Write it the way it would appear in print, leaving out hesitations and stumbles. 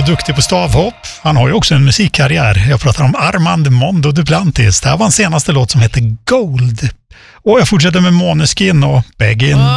duktig på stavhopp. Han har ju också en musikkarriär. Jag pratar om Armand Mondo Duplantis. Det här var hans senaste låt som heter Gold. Och jag fortsätter med Måneskin och Beggin'.